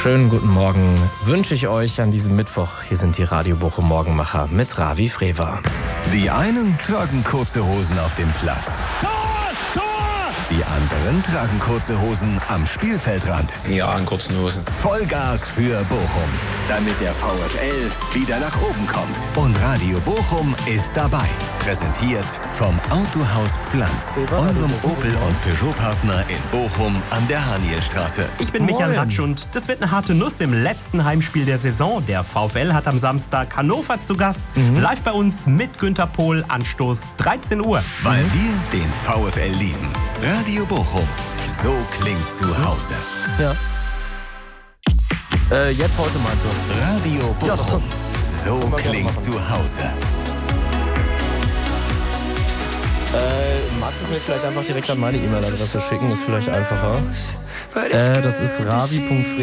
Schönen guten Morgen wünsche ich euch an diesem Mittwoch. Hier sind die Radio Bochum Morgenmacher mit Ravi Frewer. Die einen tragen kurze Hosen auf dem Platz. Tor! Tor! Die anderen tragen kurze Hosen am Spielfeldrand. Ja, in kurzen Hosen. Vollgas für Bochum, damit der VfL wieder nach oben kommt. Und Radio Bochum ist dabei. Präsentiert vom Autohaus Pflanz, eurem Opel- und Peugeot-Partner in Bochum an der Hanielstraße. Ich bin Michael Hatsch und das wird eine harte Nuss im letzten Heimspiel der Saison. Der VfL hat am Samstag Hannover zu Gast. Live bei uns mit Günter Pohl, Anstoß 13 Uhr. Weil wir den VfL lieben. Radio Bochum, so klingt zu Hause. Ja. Jetzt heute meinst du? Radio Bochum, so klingt zu Hause. Magst du es mir vielleicht einfach direkt an meine E-Mail-Adresse schicken? Ist vielleicht einfacher. Das ist ravi.fre